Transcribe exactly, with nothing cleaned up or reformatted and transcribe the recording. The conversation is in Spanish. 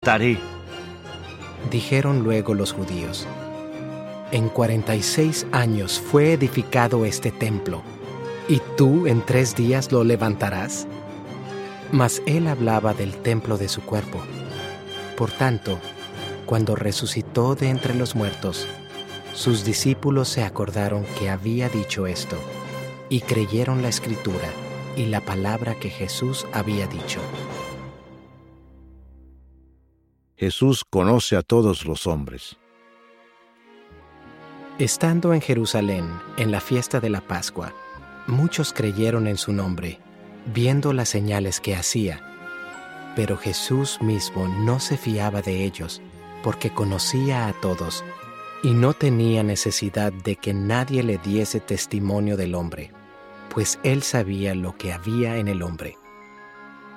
levantaré. Dijeron luego los judíos: en cuarenta y seis años fue edificado este templo, ¿y tú en tres días lo levantarás? Mas él hablaba del templo de su cuerpo. Por tanto, cuando resucitó de entre los muertos, sus discípulos se acordaron que había dicho esto, y creyeron la Escritura y la palabra que Jesús había dicho. Jesús conoce a todos los hombres. Estando en Jerusalén, en la fiesta de la Pascua, muchos creyeron en su nombre, viendo las señales que hacía. Pero Jesús mismo no se fiaba de ellos, porque conocía a todos, y no tenía necesidad de que nadie le diese testimonio del hombre, pues él sabía lo que había en el hombre.